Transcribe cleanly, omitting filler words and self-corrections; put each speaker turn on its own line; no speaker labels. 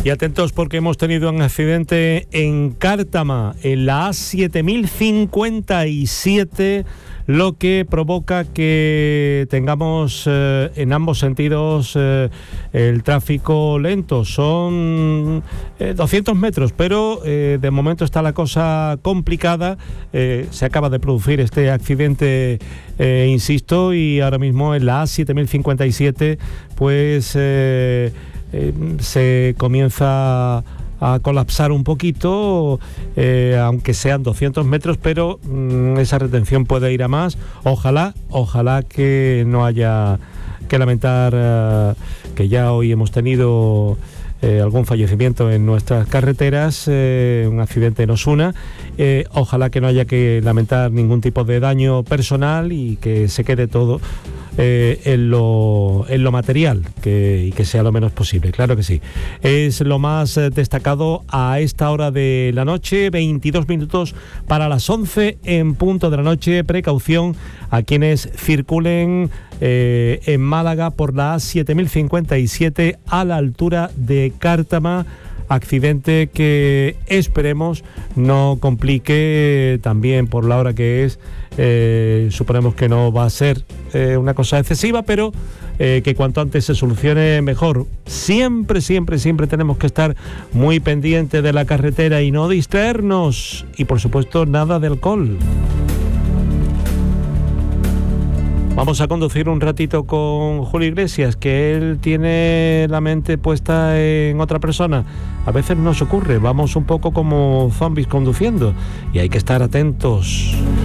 Y atentos porque hemos tenido un accidente en Cártama, en la A7057, lo que provoca que tengamos en ambos sentidos el tráfico lento. Son 200 metros, pero de momento está la cosa complicada. Se acaba de producir este accidente, insisto, y ahora mismo en la A7057 pues se comienza a colapsar un poquito, aunque sean 200 metros, pero esa retención puede ir a más. Ojalá que no haya que lamentar que ya hoy hemos tenido algún fallecimiento en nuestras carreteras, un accidente en Osuna. Ojalá que no haya que lamentar ningún tipo de daño personal y que se quede todo en lo material, y que sea lo menos posible, claro que sí. Es lo más destacado a esta hora de la noche, 22 minutos para las 11 en punto de la noche. Precaución a quienes circulen en Málaga por la A7057 a la altura de Cártama. Accidente que esperemos no complique también por la hora que es. Suponemos que no va a ser una cosa excesiva, pero que cuanto antes se solucione mejor. Siempre tenemos que estar muy pendientes de la carretera y no distraernos. Y por supuesto nada de alcohol. Vamos a conducir un ratito con Julio Iglesias, que él tiene la mente puesta en otra persona. A veces nos ocurre, vamos un poco como zombies conduciendo y hay que estar atentos.